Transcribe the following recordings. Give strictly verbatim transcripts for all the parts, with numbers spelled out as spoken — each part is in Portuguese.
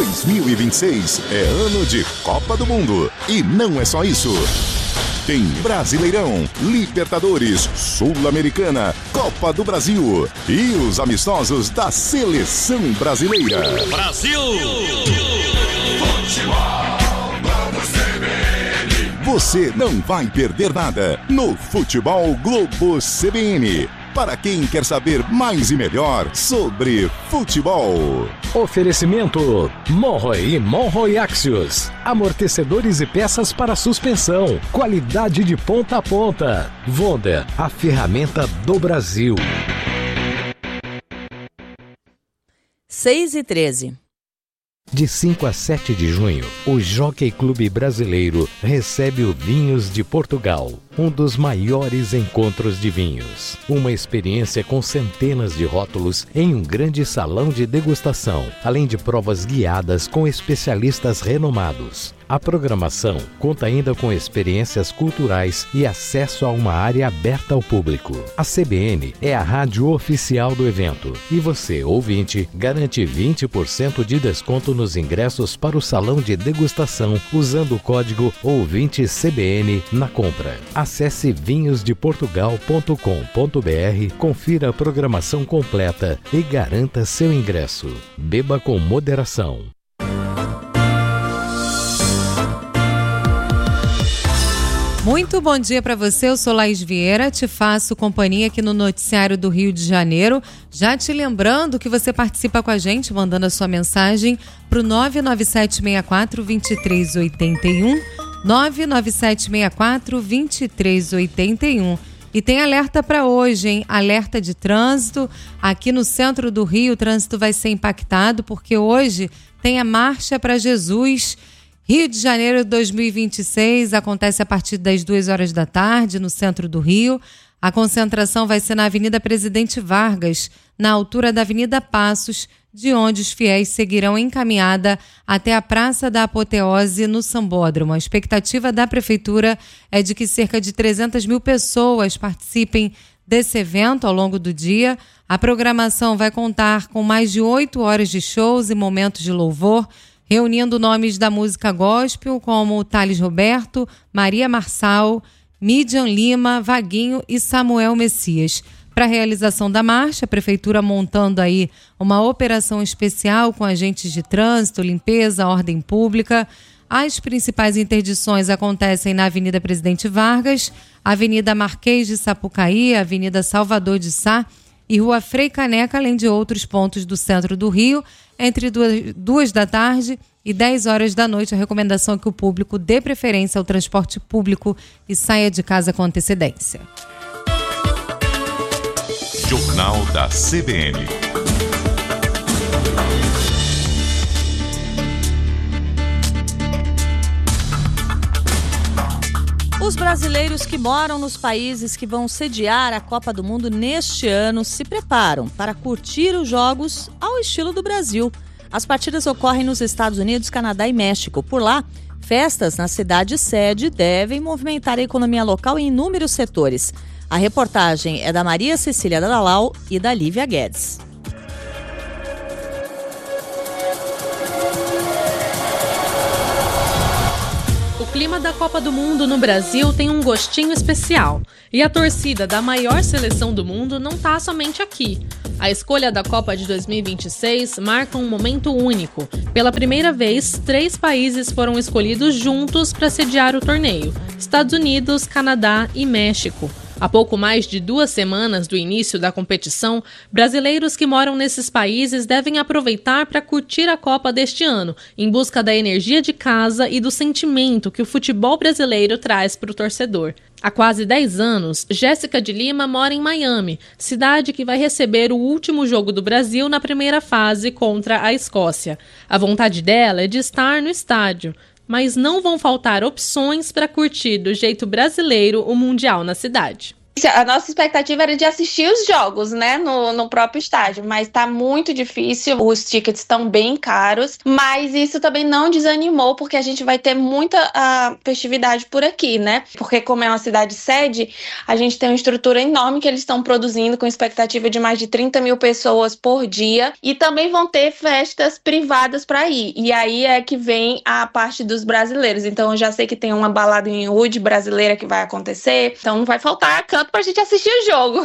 dois mil e vinte e seis é ano de Copa do Mundo. E não é só isso. Tem Brasileirão, Libertadores, Sul-Americana, Copa do Brasil e os amistosos da Seleção Brasileira. Brasil! Você não vai perder nada no Futebol Globo C B N. Para quem quer saber mais e melhor sobre futebol. Oferecimento Monroe e Monroe Axios. Amortecedores e peças para suspensão. Qualidade de ponta a ponta. Vonda, a ferramenta do Brasil. seis e treze. De cinco a sete de junho, o Jockey Clube Brasileiro recebe o Vinhos de Portugal, um dos maiores encontros de vinhos. Uma experiência com centenas de rótulos em um grande salão de degustação, além de provas guiadas com especialistas renomados. A programação conta ainda com experiências culturais e acesso a uma área aberta ao público. A C B N é a rádio oficial do evento e você, ouvinte, garante vinte por cento de desconto nos ingressos para o salão de degustação usando o código ouvinte C B N na compra. Acesse vinhos de portugal ponto com ponto b r, confira a programação completa e garanta seu ingresso. Beba com moderação. Muito bom dia para você, eu sou Laís Vieira, te faço companhia aqui no Noticiário do Rio de Janeiro. Já te lembrando que você participa com a gente, mandando a sua mensagem para o nove nove sete seis quatro, dois três oito um, nove nove sete seis quatro, dois três oito um. E tem alerta para hoje, hein? Alerta de trânsito. Aqui no centro do Rio, o trânsito vai ser impactado, porque hoje tem a Marcha para Jesus. Rio de Janeiro dois mil e vinte e seis acontece a partir das duas horas da tarde no centro do Rio. A concentração vai ser na Avenida Presidente Vargas, na altura da Avenida Passos, de onde os fiéis seguirão em caminhada até a Praça da Apoteose, no Sambódromo. A expectativa da Prefeitura é de que cerca de trezentas mil pessoas participem desse evento ao longo do dia. A programação vai contar com mais de oito horas de shows e momentos de louvor, reunindo nomes da música gospel como Thales Roberto, Maria Marçal, Midian Lima, Vaguinho e Samuel Messias. Para a realização da marcha, a Prefeitura montando aí uma operação especial com agentes de trânsito, limpeza, ordem pública. As principais interdições acontecem na Avenida Presidente Vargas, Avenida Marquês de Sapucaí, Avenida Salvador de Sá e Rua Frei Caneca, além de outros pontos do centro do Rio. Entre duas, duas da tarde e dez horas da noite, a recomendação é que o público dê preferência ao transporte público e saia de casa com antecedência. Jornal da C B N. Os brasileiros que moram nos países que vão sediar a Copa do Mundo neste ano se preparam para curtir os jogos ao estilo do Brasil. As partidas ocorrem nos Estados Unidos, Canadá e México. Por lá, festas na cidade sede devem movimentar a economia local em inúmeros setores. A reportagem é da Maria Cecília Dalalau e da Lívia Guedes. O clima da Copa do Mundo no Brasil tem um gostinho especial. E a torcida da maior seleção do mundo não está somente aqui. A escolha da Copa de dois mil e vinte e seis marca um momento único. Pela primeira vez, três países foram escolhidos juntos para sediar o torneio: Estados Unidos, Canadá e México. Há pouco mais de duas semanas do início da competição, brasileiros que moram nesses países devem aproveitar para curtir a Copa deste ano, em busca da energia de casa e do sentimento que o futebol brasileiro traz para o torcedor. Há quase dez anos, Jéssica de Lima mora em Miami, cidade que vai receber o último jogo do Brasil na primeira fase contra a Escócia. A vontade dela é de estar no estádio, mas não vão faltar opções para curtir do jeito brasileiro o Mundial na cidade. A nossa expectativa era de assistir os jogos, né, no, no próprio estádio, mas tá muito difícil, os tickets estão bem caros, mas isso também não desanimou, porque a gente vai ter muita uh, festividade por aqui, né, porque como é uma cidade sede, a gente tem uma estrutura enorme que eles estão produzindo com expectativa de mais de trinta mil pessoas por dia, e também vão ter festas privadas para ir, e aí é que vem a parte dos brasileiros. Então eu já sei que tem uma balada em Wood brasileira que vai acontecer, então não vai faltar canto pra gente assistir o jogo.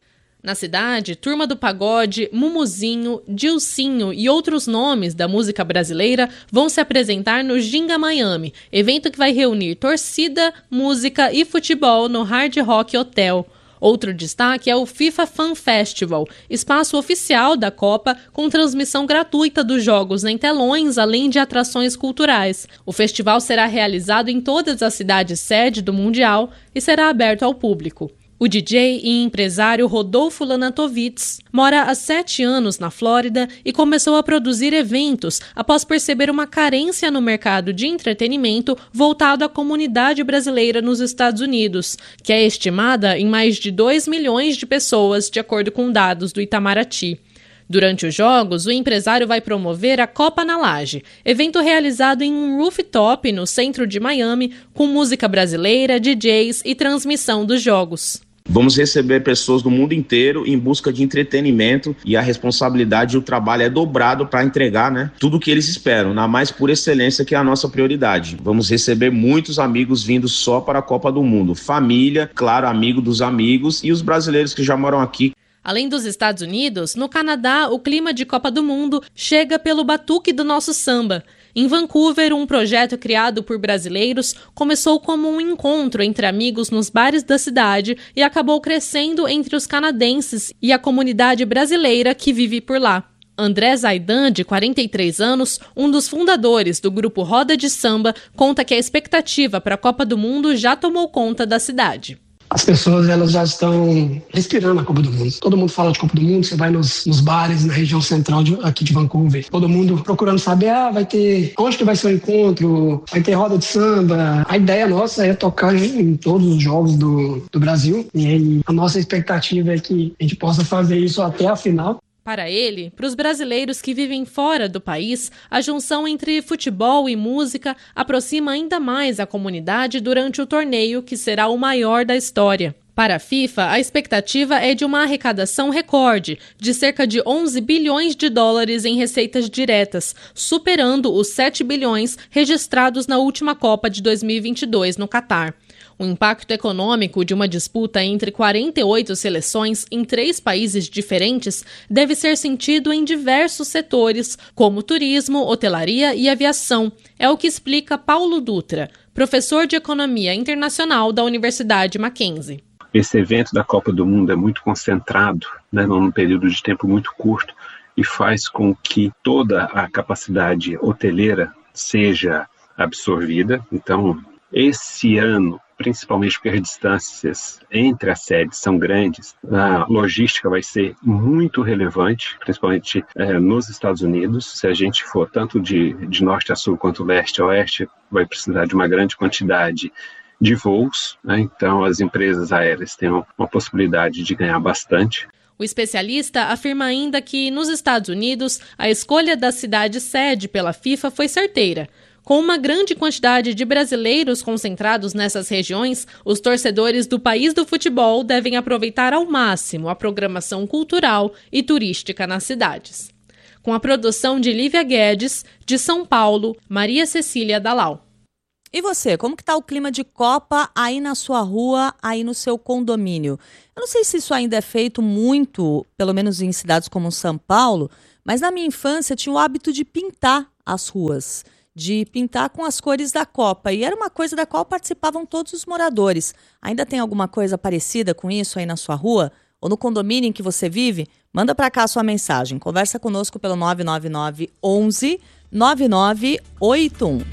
Na cidade, Turma do Pagode, Mumuzinho, Dilcinho e outros nomes da música brasileira vão se apresentar no Ginga Miami, evento que vai reunir torcida, música e futebol no Hard Rock Hotel. Outro destaque é o FIFA Fan Festival, espaço oficial da Copa com transmissão gratuita dos jogos em telões, além de atrações culturais. O festival será realizado em todas as cidades sede do Mundial e será aberto ao público. O D J e empresário Rodolfo Lanatovitz mora há sete anos na Flórida e começou a produzir eventos após perceber uma carência no mercado de entretenimento voltado à comunidade brasileira nos Estados Unidos, que é estimada em mais de dois milhões de pessoas, de acordo com dados do Itamaraty. Durante os jogos, o empresário vai promover a Copa na Laje, evento realizado em um rooftop no centro de Miami, com música brasileira, D Js e transmissão dos jogos. Vamos receber pessoas do mundo inteiro em busca de entretenimento e a responsabilidade e o trabalho é dobrado para entregar, né, tudo o que eles esperam, na mais pura excelência, que é a nossa prioridade. Vamos receber muitos amigos vindo só para a Copa do Mundo, família, claro, amigo dos amigos e os brasileiros que já moram aqui. Além dos Estados Unidos, no Canadá, o clima de Copa do Mundo chega pelo batuque do nosso samba. Em Vancouver, um projeto criado por brasileiros começou como um encontro entre amigos nos bares da cidade e acabou crescendo entre os canadenses e a comunidade brasileira que vive por lá. André Zaidan, de quarenta e três anos, um dos fundadores do grupo Roda de Samba, conta que a expectativa para a Copa do Mundo já tomou conta da cidade. As pessoas, elas já estão respirando a Copa do Mundo. Todo mundo fala de Copa do Mundo, você vai nos, nos bares na região central de, aqui de Vancouver. Todo mundo procurando saber, ah, vai ter, onde que vai ser o encontro, vai ter roda de samba. A ideia nossa é tocar em, em todos os jogos do, do Brasil. E aí, a nossa expectativa é que a gente possa fazer isso até a final. Para ele, para os brasileiros que vivem fora do país, a junção entre futebol e música aproxima ainda mais a comunidade durante o torneio, que será o maior da história. Para a FIFA, a expectativa é de uma arrecadação recorde, de cerca de onze bilhões de dólares em receitas diretas, superando os sete bilhões registrados na última Copa de dois mil e vinte e dois no Catar. O impacto econômico de uma disputa entre quarenta e oito seleções em três países diferentes deve ser sentido em diversos setores, como turismo, hotelaria e aviação. É o que explica Paulo Dutra, professor de Economia Internacional da Universidade Mackenzie. Esse evento da Copa do Mundo é muito concentrado, né, num período de tempo muito curto, e faz com que toda a capacidade hoteleira seja absorvida. Então, esse ano, principalmente porque as distâncias entre as sedes são grandes, a logística vai ser muito relevante, principalmente é, nos Estados Unidos. Se a gente for tanto de, de norte a sul quanto leste a oeste, vai precisar de uma grande quantidade de voos, né? Então as empresas aéreas têm uma possibilidade de ganhar bastante. O especialista afirma ainda que, nos Estados Unidos, a escolha da cidade sede pela FIFA foi certeira. Com uma grande quantidade de brasileiros concentrados nessas regiões, os torcedores do país do futebol devem aproveitar ao máximo a programação cultural e turística nas cidades. Com a produção de Lívia Guedes, de São Paulo, Maria Cecília Dalal. E você, como que tá o clima de Copa aí na sua rua, aí no seu condomínio? Eu não sei se isso ainda é feito muito, pelo menos em cidades como São Paulo, mas na minha infância tinha o hábito de pintar as ruas, de pintar com as cores da Copa. E era uma coisa da qual participavam todos os moradores. Ainda tem alguma coisa parecida com isso aí na sua rua? Ou no condomínio em que você vive? Manda para cá a sua mensagem. Conversa conosco pelo nove nove nove, onze, nove nove oito um.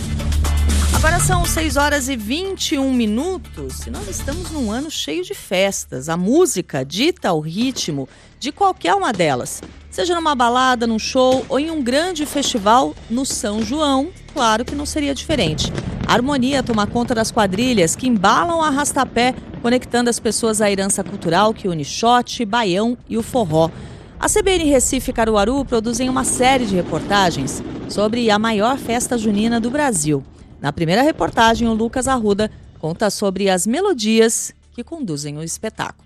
Agora são seis horas e vinte e um minutos e nós estamos num ano cheio de festas. A música dita o ritmo de qualquer uma delas. Seja numa balada, num show ou em um grande festival no São João, claro que não seria diferente. A harmonia toma conta das quadrilhas que embalam a arrastapé conectando as pessoas à herança cultural que une xote, baião e o forró. A C B N Recife e Caruaru produzem uma série de reportagens sobre a maior festa junina do Brasil. Na primeira reportagem, o Lucas Arruda conta sobre as melodias que conduzem o espetáculo.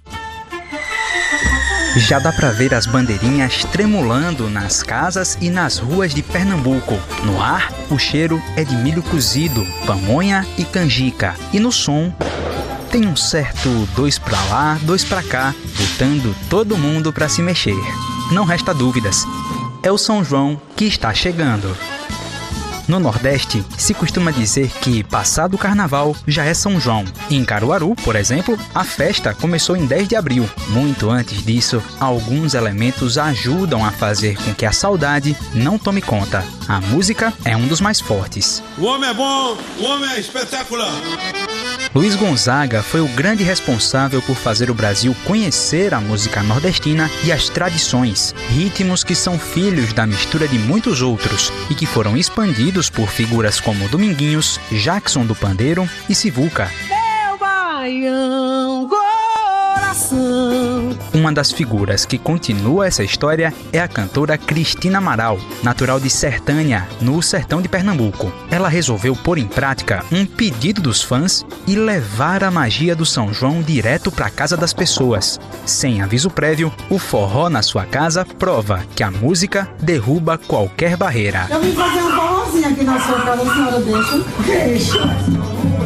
Já dá para ver as bandeirinhas tremulando nas casas e nas ruas de Pernambuco. No ar, o cheiro é de milho cozido, pamonha e canjica. E no som, tem um certo dois pra lá, dois pra cá, botando todo mundo para se mexer. Não resta dúvidas, é o São João que está chegando. No Nordeste, se costuma dizer que, passado o Carnaval, já é São João. Em Caruaru, por exemplo, a festa começou em dez de abril. Muito antes disso, alguns elementos ajudam a fazer com que a saudade não tome conta. A música é um dos mais fortes. O homem é bom, o homem é espetacular. Luiz Gonzaga foi o grande responsável por fazer o Brasil conhecer a música nordestina e as tradições, ritmos que são filhos da mistura de muitos outros e que foram expandidos por figuras como Dominguinhos, Jackson do Pandeiro e Sivuca. Meu baião, coração. Uma das figuras que continua essa história é a cantora Cristina Amaral, natural de Sertânia, no sertão de Pernambuco. Ela resolveu pôr em prática um pedido dos fãs e levar a magia do São João direto para a casa das pessoas. Sem aviso prévio, o forró na sua casa prova que a música derruba qualquer barreira. Eu vim fazer um forrozinho aqui na sua casa, a senhora deixa? Deixa.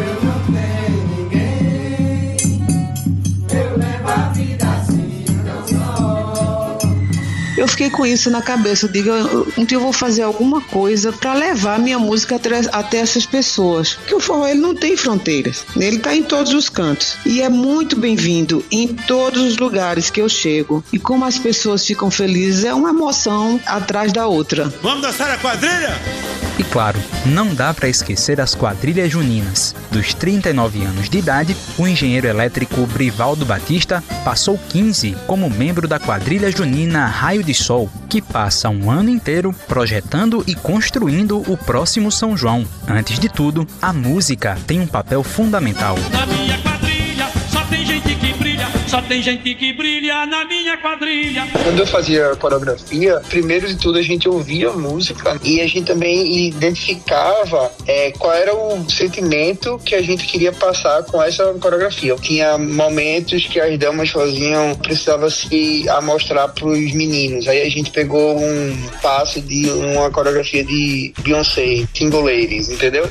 Eu fiquei com isso na cabeça, eu digo, um dia eu vou fazer alguma coisa para levar minha música até essas pessoas. Porque o forró, ele não tem fronteiras, ele está em todos os cantos. E é muito bem-vindo em todos os lugares que eu chego. E como as pessoas ficam felizes, é uma emoção atrás da outra. Vamos dançar a quadrilha? E claro, não dá para esquecer as quadrilhas juninas. Dos trinta e nove anos de idade, o engenheiro elétrico Brivaldo Batista passou quinze como membro da quadrilha junina Raio de Sol, que passa um ano inteiro projetando e construindo o próximo São João. Antes de tudo, a música tem um papel fundamental. Na minha quadrilha só tem gente que brilha, só tem gente que brilha na minha quadrilha. Quando eu fazia a coreografia, primeiro de tudo a gente ouvia a música e a gente também identificava é, qual era o sentimento que a gente queria passar com essa coreografia. Tinha momentos que as damas faziam, precisava se amostrar para os meninos. Aí a gente pegou um passo de uma coreografia de Beyoncé, Single Ladies, entendeu?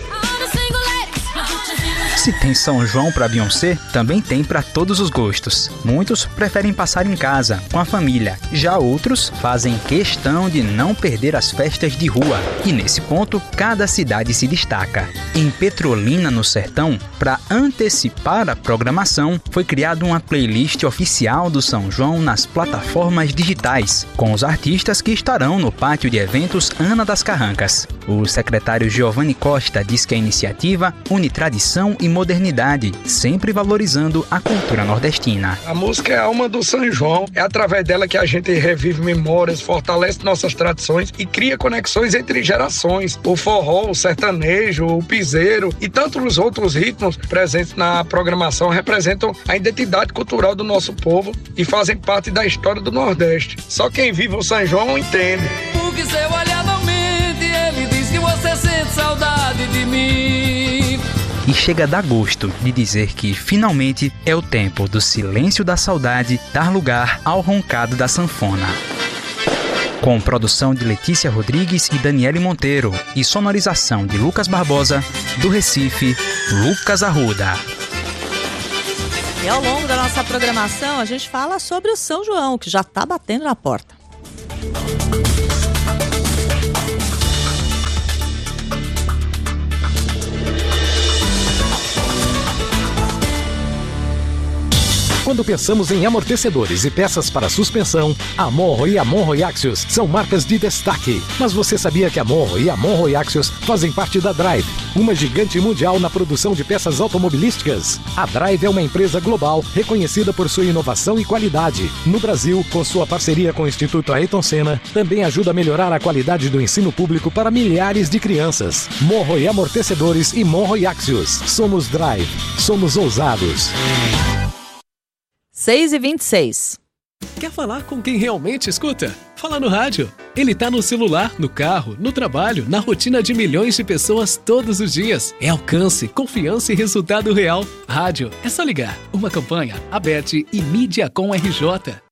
Se tem São João para Beyoncé, também tem para todos os gostos. Muitos preferem passar em casa, com a família. Já outros fazem questão de não perder as festas de rua. E nesse ponto, cada cidade se destaca. Em Petrolina, no Sertão, para antecipar a programação, foi criada uma playlist oficial do São João nas plataformas digitais, com os artistas que estarão no pátio de eventos Ana das Carrancas. O secretário Giovanni Costa diz que a iniciativa une tradição e modernidade, sempre valorizando a cultura nordestina. A música é a alma do São João, é através dela que a gente revive memórias, fortalece nossas tradições e cria conexões entre gerações. O forró, o sertanejo, o piseiro e tantos outros ritmos presentes na programação representam a identidade cultural do nosso povo e fazem parte da história do Nordeste. Só quem vive o São João entende. O que seu olhar não mente, ele diz que você sente saudade de mim. E chega a dar gosto de dizer que, finalmente, é o tempo do silêncio da saudade dar lugar ao roncado da sanfona. Com produção de Letícia Rodrigues e Daniele Monteiro e sonorização de Lucas Barbosa, do Recife, Lucas Arruda. E ao longo da nossa programação, a gente fala sobre o São João, que já está batendo na porta. Quando pensamos em amortecedores e peças para suspensão, a Monro e a Monro Axios são marcas de destaque. Mas você sabia que a Monro e a Monro Axios fazem parte da Drive, uma gigante mundial na produção de peças automobilísticas? A Drive é uma empresa global reconhecida por sua inovação e qualidade. No Brasil, com sua parceria com o Instituto Ayrton Senna, também ajuda a melhorar a qualidade do ensino público para milhares de crianças. Monro e Amortecedores e Monro e Axios. Somos Drive. Somos ousados. seis e vinte e seis. Quer falar com quem realmente escuta? Fala no rádio. Ele tá no celular, no carro, no trabalho, na rotina de milhões de pessoas todos os dias. É alcance, confiança e resultado real. Rádio, é só ligar. Uma campanha, Abete e Mídiacom R J.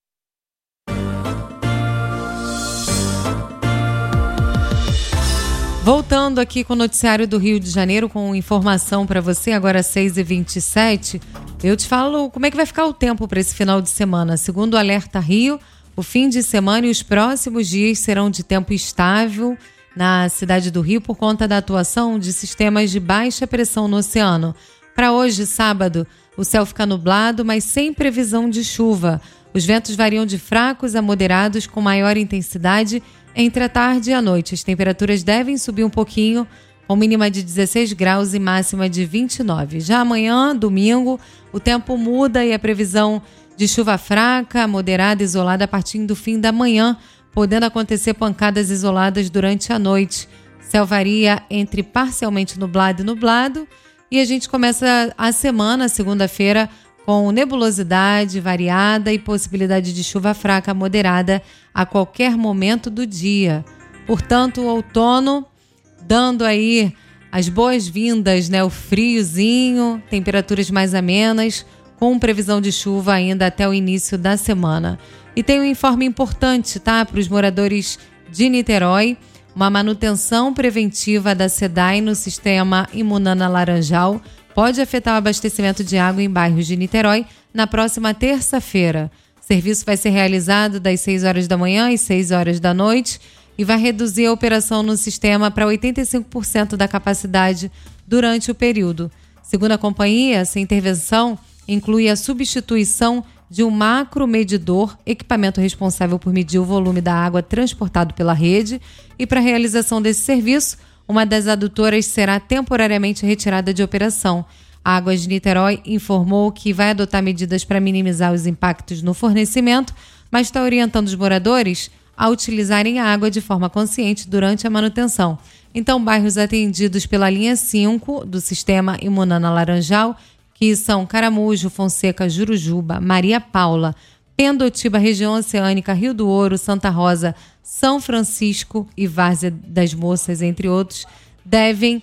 Voltando aqui com o noticiário do Rio de Janeiro, com informação para você, agora seis e vinte e sete. Eu te falo como é que vai ficar o tempo para esse final de semana. Segundo o Alerta Rio, o fim de semana e os próximos dias serão de tempo estável na cidade do Rio por conta da atuação de sistemas de baixa pressão no oceano. Para hoje, sábado, o céu fica nublado, mas sem previsão de chuva. Os ventos variam de fracos a moderados com maior intensidade entre a tarde e a noite. As temperaturas devem subir um pouquinho, com mínima de dezesseis graus e máxima de vinte e nove. Já amanhã, domingo, o tempo muda e a previsão de chuva fraca, moderada e isolada a partir do fim da manhã, podendo acontecer pancadas isoladas durante a noite. Céu varia entre parcialmente nublado e nublado, e a gente começa a semana, segunda-feira, com nebulosidade variada e possibilidade de chuva fraca moderada a qualquer momento do dia. Portanto, o outono dando aí as boas-vindas, né? O friozinho, temperaturas mais amenas, com previsão de chuva ainda até o início da semana. E tem um informe importante, tá? Para os moradores de Niterói, uma manutenção preventiva da SEDAI no sistema Imunana Laranjal pode afetar o abastecimento de água em bairros de Niterói na próxima terça-feira. O serviço vai ser realizado das seis horas da manhã às seis horas da noite e vai reduzir a operação no sistema para oitenta e cinco por cento da capacidade durante o período. Segundo a companhia, essa intervenção inclui a substituição de um macromedidor, equipamento responsável por medir o volume da água transportado pela rede, e para a realização desse serviço, uma das adutoras será temporariamente retirada de operação. A Águas de Niterói informou que vai adotar medidas para minimizar os impactos no fornecimento, mas está orientando os moradores a utilizarem a água de forma consciente durante a manutenção. Então, bairros atendidos pela linha cinco do sistema Imunana Laranjal, que são Caramujo, Fonseca, Jurujuba, Maria Paula, Pendotiba, região oceânica, Rio do Ouro, Santa Rosa, São Francisco e Várzea das Moças, entre outros, devem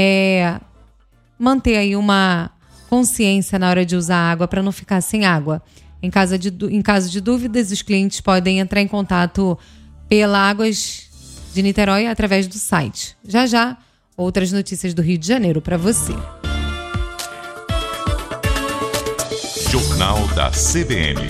é, manter aí uma consciência na hora de usar a água para não ficar sem água. Em caso, de, em caso de dúvidas, os clientes podem entrar em contato pela Águas de Niterói através do site. Já já, outras notícias do Rio de Janeiro para você. Jornal da C B N.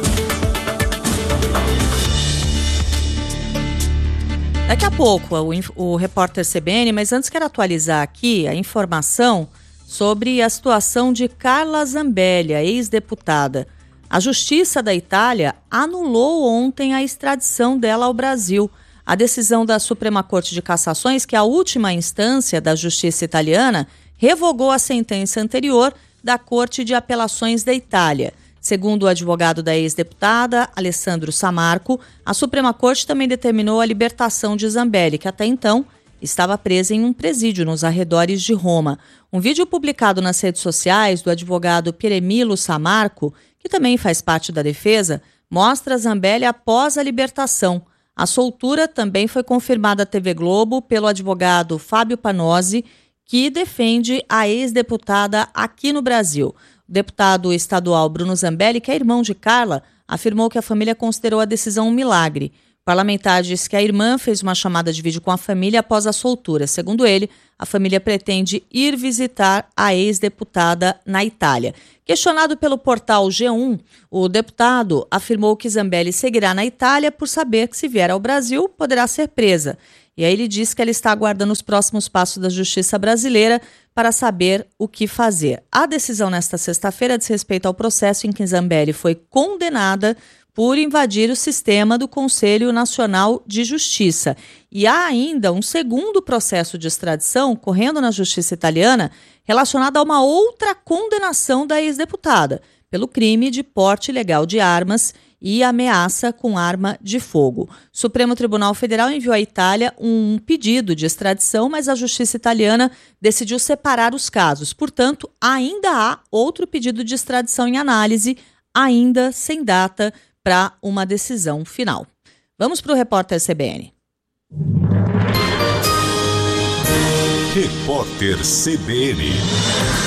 Daqui a pouco o, o repórter C B N, mas antes quero atualizar aqui a informação sobre a situação de Carla Zambelli, a ex-deputada. A Justiça da Itália anulou ontem a extradição dela ao Brasil. A decisão da Suprema Corte de Cassações, que é a última instância da Justiça italiana, revogou a sentença anterior da Corte de Apelações da Itália. Segundo o advogado da ex-deputada, Alessandro Samarco, a Suprema Corte também determinou a libertação de Zambelli, que até então estava presa em um presídio nos arredores de Roma. Um vídeo publicado nas redes sociais do advogado Pieremilo Samarco, que também faz parte da defesa, mostra Zambelli após a libertação. A soltura também foi confirmada à T V Globo pelo advogado Fábio Panozzi, que defende a ex-deputada aqui no Brasil. O deputado estadual Bruno Zambelli, que é irmão de Carla, afirmou que a família considerou a decisão um milagre. O parlamentar disse que a irmã fez uma chamada de vídeo com a família após a soltura. Segundo ele, a família pretende ir visitar a ex-deputada na Itália. Questionado pelo portal G um, o deputado afirmou que Zambelli seguirá na Itália por saber que, se vier ao Brasil, poderá ser presa. E aí ele diz que ele está aguardando os próximos passos da justiça brasileira para saber o que fazer. A decisão nesta sexta-feira diz respeito ao processo em que Zambelli foi condenada por invadir o sistema do Conselho Nacional de Justiça. E há ainda um segundo processo de extradição correndo na justiça italiana relacionado a uma outra condenação da ex-deputada pelo crime de porte ilegal de armas e ameaça com arma de fogo. O Supremo Tribunal Federal enviou à Itália um pedido de extradição, mas a justiça italiana decidiu separar os casos. Portanto, ainda há outro pedido de extradição em análise, ainda sem data para uma decisão final. Vamos para o repórter C B N. Repórter C B N.